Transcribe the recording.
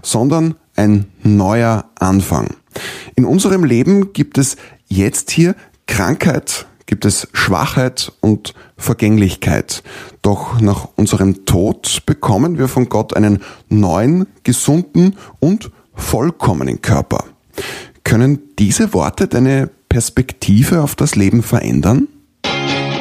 sondern ein neuer Anfang. In unserem Leben gibt es jetzt hier Krankheit, gibt es Schwachheit und Vergänglichkeit. Doch nach unserem Tod bekommen wir von Gott einen neuen, gesunden und vollkommenen Körper. Können diese Worte deine Perspektive auf das Leben verändern?